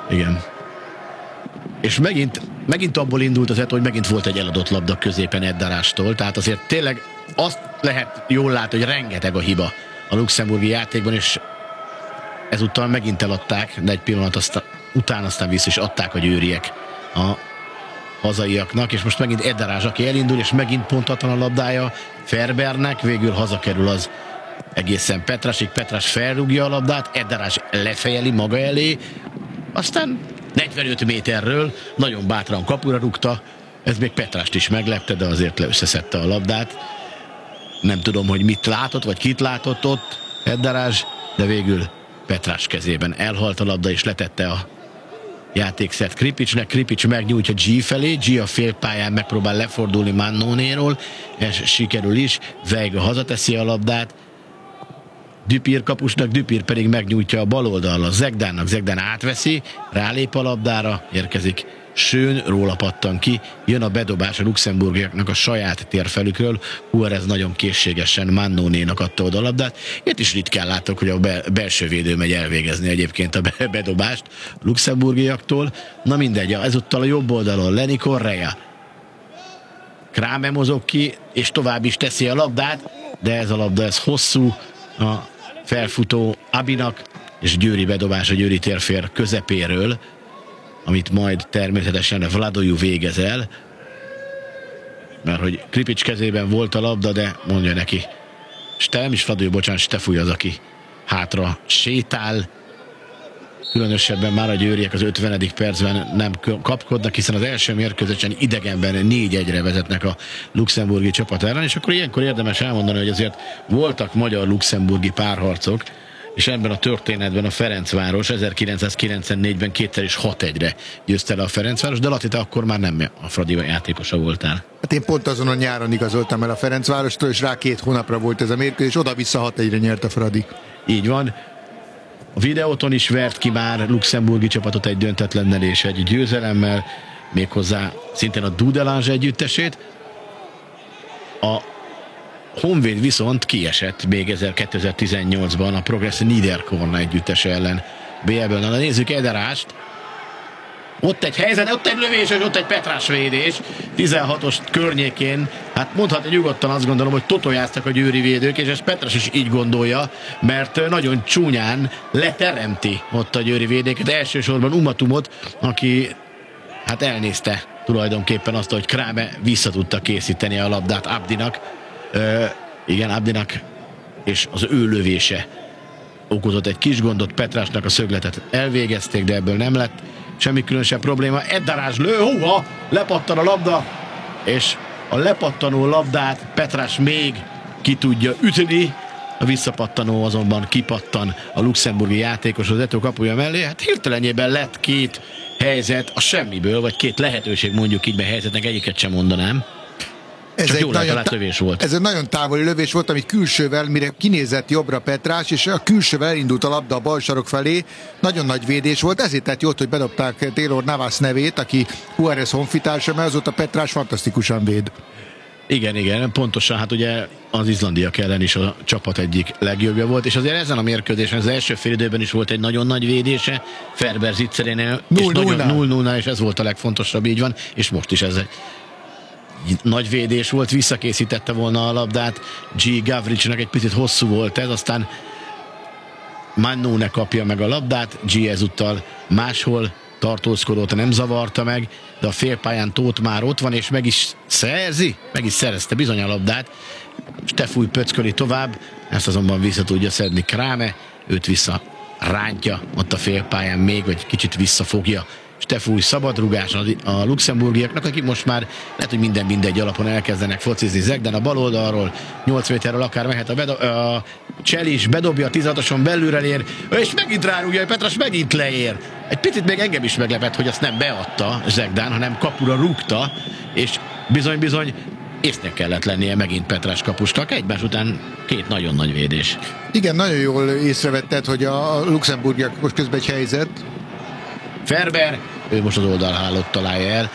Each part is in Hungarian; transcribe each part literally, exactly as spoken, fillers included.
Igen. És megint, megint abból indult az, hogy megint volt egy eladott labda középen Ed Darástól, tehát azért tényleg azt lehet jól látni, hogy rengeteg a hiba a luxemburgi játékban, és ezúttal megint eladták, de egy pillanat aztán, után aztán vissza is adták a győriek a hazaiaknak, és most megint Ed Darás, aki elindul, és megint pontatlan a labdája Ferbernek, végül hazakerül az egészen Petrásig, Petrás felrúgja a labdát, Ed Darás lefejeli maga elé, aztán negyvenöt méterről nagyon bátran kapura rúgta, ez még Petrást is meglepte, de azért le összeszedte a labdát. Nem tudom, hogy mit látott, vagy kit látott ott Ed Darás, de végül Petrás kezében elhalt a labda, és letette a játékszert Kripicsnek. Kripics megnyújtja G felé, G a félpályán megpróbál lefordulni Mannonéról, és sikerül is, Veiga hazateszi a labdát Dupír kapusnak, Dupír pedig megnyújtja a bal oldalra Zegdánnak, Zegdán átveszi, rálép a labdára, érkezik Schön, róla pattan ki, jön a bedobás a luxemburgiaknak a saját térfelükről, Juárez nagyon készségesen Mannonénak adta oda a labdát. Itt is ritkán látok, hogy a belső védő megy elvégezni egyébként a bedobást luxemburgiaktól. Na mindegy, ezúttal a jobb oldalon Lenny Correa. Kráme mozog ki, és tovább is teszi a labdát, de ez a labda, ez hosszú, a felfutó Abinak, és győri bedobás a győri térfér közepéről, amit majd természetesen Vladojú végez el, mert hogy Kripics kezében volt a labda, de mondja neki, Ste, nem is Vladojú, bocsánat, Stefúj az, aki hátra sétál, különösebben már a győriek az ötvenedik percben nem kapkodnak, hiszen az első mérkőzésen idegenben négy egyre vezetnek a luxemburgi csapat ellen, és akkor ilyenkor érdemes elmondani, hogy azért voltak magyar-luxemburgi párharcok, és ebben a történetben a Ferencváros ezerkilencszázkilencvennégyben kétszer is hat egyre győzte le a Ferencváros, de Laci, te akkor már nem a Fradi játékosa voltál. Hát én pont azon a nyáron igazoltam el a Ferencvárostól, és rá két hónapra volt ez a mérkőzés, oda-vissza hat egyre nyert a Fradi. Így van. A videóton is vert ki már luxemburgi csapatot egy döntetlennel és egy győzelemmel, méghozzá szintén a Dudelange együttesét. A Honvéd viszont kiesett még kétezer-tizennyolcban a Progress Niederkorn együttese ellen bé el-ből. Na, nézzük Ed Darást. Ott egy helyzet, ott egy lövés, és ott egy Petrás védés. tizenhatos környékén, hát mondhatni nyugodtan, azt gondolom, hogy totojáztak a győri védők, és ezt Petrás is így gondolja, mert nagyon csúnyán leteremti ott a győri védéket. Elsősorban Umatumot, aki hát elnézte tulajdonképpen azt, hogy Kráme vissza tudta készíteni a labdát Abdinak. Ö, igen, Abdinak, és az ő lövése okozott egy kis gondot, Petrásnak a szögletet elvégezték, de ebből nem lett semmi különösebb probléma. Ed Darás lő, húha, lepattan a labda, és a lepattanó labdát Petrás még ki tudja ütni, a visszapattanó azonban kipattan a luxemburgi játékos az Eto'o kapuja mellé. Hát hirtelenjében lett két helyzet a semmiből, vagy két lehetőség, mondjuk így, mert helyzetnek egyiket sem mondanám. Ez egy, nagyon lövés volt. ez egy nagyon távoli lövés volt, amit külsővel, mire kinézett jobbra Petrás, és a külsővel elindult a labda a bal sarok felé. Nagyon nagy védés volt, ezért tett jót, hogy bedobták Taylor Navas nevét, aki Juárez honfitársa, mert azóta Petrás fantasztikusan véd. Igen, igen, pontosan, hát ugye az izlandiak ellen is a csapat egyik legjobbja volt, és azért ezen a mérkőzésen az első félidőben is volt egy nagyon nagy védése, Ferber Zicserénél, és nagyon null null, és ez volt a legfontosabb, így van, és most is ez egy nagy védés volt, visszakészítette volna a labdát G. Gavricsnak, egy picit hosszú volt ez, aztán Mannone kapja meg a labdát, G. ezúttal máshol tartózkodott, nem zavarta meg, de a félpályán Tóth már ott van, és meg is szerzi, meg is szerezte bizony a labdát. Stefúj pöcköli tovább, ezt azonban vissza tudja szedni Kráme, őt vissza rántja ott a félpályán még, vagy kicsit visszafogja Stefúj szabadrugás a luxemburgiaknak, akik most már lehet, hogy minden mindegy alapon elkezdenek focizni. Zegden a bal oldalról nyolc méterről akár mehet a, bedo- a Cselis, bedobja a tizenhatoson, belülre ér, és megint rárúgja, hogy Petrás megint leér. Egy picit még engem is meglepett, hogy azt nem beadta Zegdán, hanem kapura rúgta, és bizony-bizony észnek kellett lennie megint Petrás kapusnak, egymás után két nagyon nagy védés. Igen, nagyon jól észrevetted, hogy a luxemburgiak most közben egy helyzet. Ferber, ő most az oldalhálót találja el.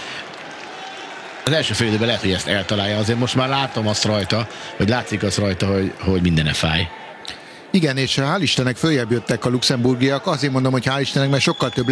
Az első fél időben lehet, hogy ezt eltalálja, azért most már látom azt rajta, hogy látszik azt rajta, hogy, hogy mindene fáj. Igen, és hál' Istennek följebb jöttek a luxemburgiak, azért mondom, hogy hál' Istennek, mert sokkal több